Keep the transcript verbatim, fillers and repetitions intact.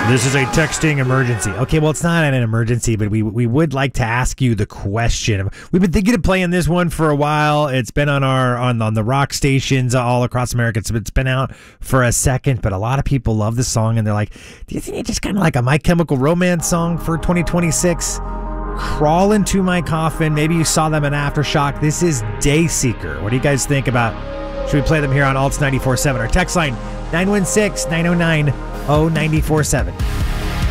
This is a texting emergency. Okay, well, it's not an emergency, but we we would like to ask you the question. We've been thinking of playing this one for a while. It's been on our on, on the rock stations all across America. It's, it's been out for a second, but a lot of people love the song, and they're like, do you think it's just kind of like a My Chemical Romance song for twenty twenty-six? Crawl into my coffin. Maybe you saw them in Aftershock. This is Dayseeker. What do you guys think about? Should we play them here on Alts ninety-four point seven? Our text line, nine one six, nine oh nine, oh nine four seven.